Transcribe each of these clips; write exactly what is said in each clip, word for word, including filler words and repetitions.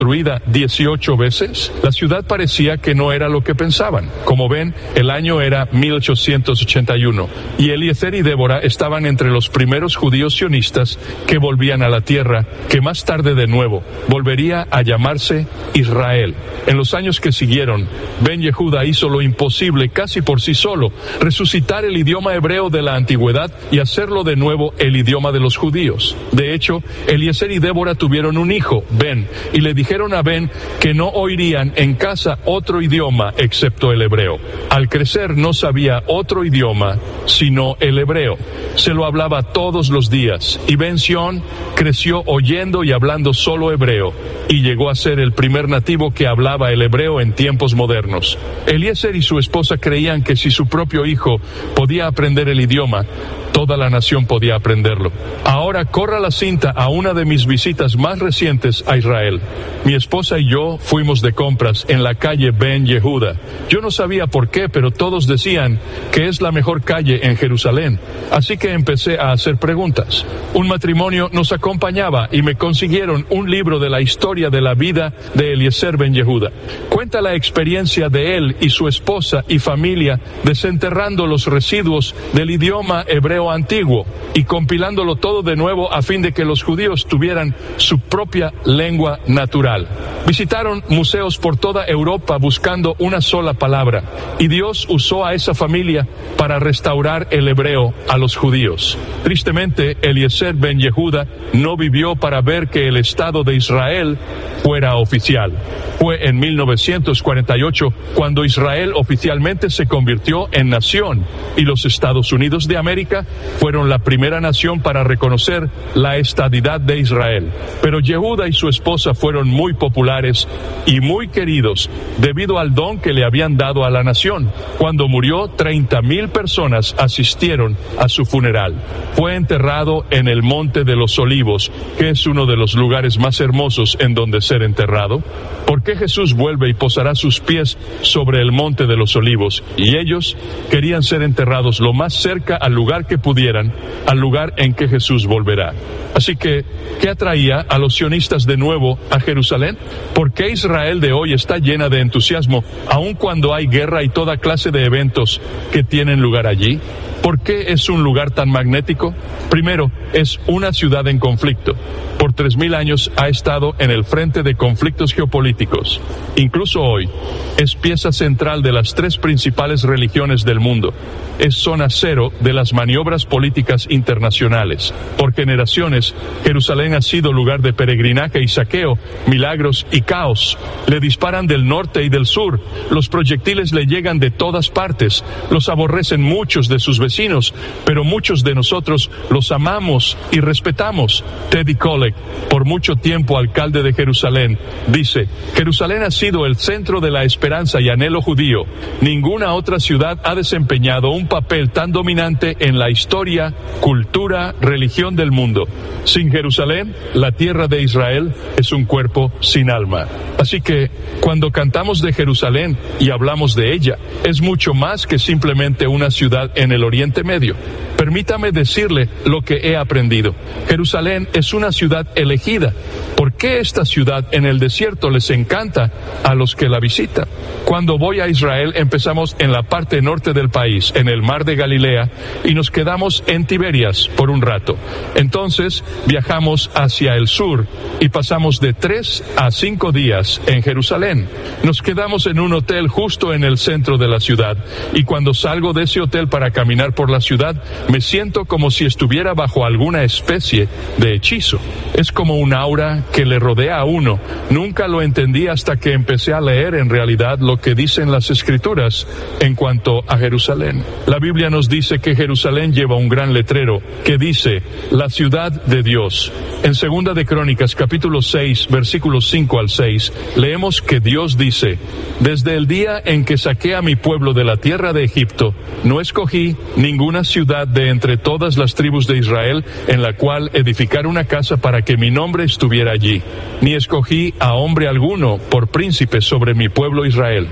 destruida dieciocho veces, la ciudad parecía que no era lo que pensaban. Como ven, el año era mil ochocientos ochenta y uno, y Eliezer y Débora estaban entre los primeros judíos sionistas que volvían a la tierra, que más tarde de nuevo volvería a llamarse Israel. En los años que siguieron, Ben Yehuda hizo lo imposible casi por sí solo, resucitar el idioma hebreo de la antigüedad y hacerlo de nuevo el idioma de los judíos. De hecho, Eliezer y Débora tuvieron un hijo, Ben, y le dijeron a Ben que no oirían en casa otro idioma excepto el hebreo. Al crecer no sabía otro idioma sino el hebreo. Se lo hablaba todos los días, y Ben Sion creció oyendo y hablando solo hebreo, y llegó a ser el primer nativo que hablaba el hebreo en tiempos modernos. Eliezer y su esposa creían que si su propio hijo podía aprender el idioma, toda la nación podía aprenderlo. Ahora corra la cinta a una de mis visitas más recientes a Israel. Mi esposa y yo fuimos de compras en la calle Ben Yehuda. Yo no sabía por qué, pero todos decían que es la mejor calle en Jerusalén. Así que empecé a hacer preguntas. Un matrimonio nos acompañaba y me consiguieron un libro de la historia de la vida de Eliezer Ben Yehuda. Cuenta la experiencia de él y su esposa y familia desenterrando los residuos del idioma hebreo antiguo y compilándolo todo de nuevo a fin de que los judíos tuvieran su propia lengua natural. Visitaron museos por toda Europa buscando una sola palabra, y Dios usó a esa familia para restaurar el hebreo a los judíos. Tristemente, Eliezer Ben Yehuda no vivió para ver que el Estado de Israel fuera oficial. Fue en mil novecientos cuarenta y ocho cuando Israel oficialmente se convirtió en nación, y los Estados Unidos de América fueron la primera nación para reconocer la estadidad de Israel. Pero Yehuda y su esposa fueron muy populares y muy queridos debido al don que le habían dado a la nación. Cuando murió, treinta mil personas asistieron a su funeral. Fue enterrado en el Monte de los Olivos, que es uno de los lugares más hermosos en donde ser enterrado. ¿Por qué Jesús vuelve y posará sus pies sobre el Monte de los Olivos? Y ellos querían ser enterrados lo más cerca al lugar que pudieran, al lugar en que Jesús volverá. Así que, ¿qué atraía a los sionistas de nuevo a Jerusalén? ¿Por qué Israel de hoy está llena de entusiasmo, aun cuando hay guerra y toda clase de eventos que tienen lugar allí? ¿Por qué es un lugar tan magnético? Primero, es una ciudad en conflicto. Por tres mil años ha estado en el frente de conflictos geopolíticos. Incluso hoy, es pieza central de las tres principales religiones del mundo. Es zona cero de las maniobras políticas internacionales. Por generaciones, Jerusalén ha sido lugar de peregrinaje y saqueo, milagros y caos. Le disparan del norte y del sur. Los proyectiles le llegan de todas partes. Los aborrecen muchos de sus vecinos, pero muchos de nosotros los amamos y respetamos. Teddy Kollek, por mucho tiempo alcalde de Jerusalén, dice: Jerusalén ha sido el centro de la esperanza y anhelo judío. Ninguna otra ciudad ha desempeñado un papel tan dominante en la historia, cultura, religión del mundo. Sin Jerusalén, la tierra de Israel es un cuerpo sin alma. Así que, cuando cantamos de Jerusalén y hablamos de ella, es mucho más que simplemente una ciudad en el Oriente Medio. Permítame decirle lo que he aprendido. Jerusalén es una ciudad elegida. ¿Por qué esta ciudad en el desierto les encanta a los que la visitan? Cuando voy a Israel, empezamos en la parte norte del país, en el mar de Galilea, y nos quedamos en Tiberias por un rato. Entonces viajamos hacia el sur y pasamos de tres a cinco días en Jerusalén. Nos quedamos en un hotel justo en el centro de la ciudad, y cuando salgo de ese hotel para caminar por la ciudad, me siento como si estuviera bajo alguna especie de hechizo. Es como un aura que le rodea a uno. Nunca lo entendí hasta que empecé a leer en realidad lo que dicen las Escrituras en cuanto a Jerusalén. La Biblia nos dice que Jerusalén lleva un gran letrero que dice: la ciudad de Dios. En Segunda de Crónicas, capítulo seis, versículos cinco al seis, leemos que Dios dice: desde el día en que saqué a mi pueblo de la tierra de Egipto, no escogí ninguna ciudad de entre todas las tribus de Israel en la cual edificar una casa para que mi nombre estuviera allí, ni escogí a hombre alguno por príncipe sobre mi pueblo Israel.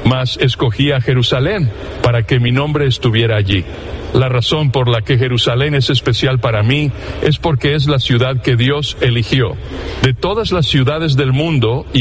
mas escogí a Jerusalén para que mi nombre estuviera allí. La razón por la que Jerusalén es especial para mí es porque es la ciudad que Dios eligió. De todas las ciudades del mundo y